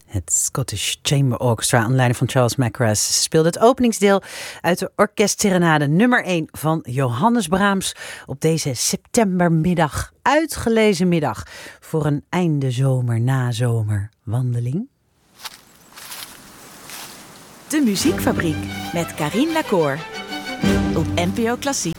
Het Scottish Chamber Orchestra onder leiding van Charles Mackerras speelde het openingsdeel uit de orkestserenade nummer 1 van Johannes Brahms op deze septembermiddag, uitgelezen middag voor een einde zomer nazomer wandeling. De Muziekfabriek met Carien Lacour op NPO Klassiek.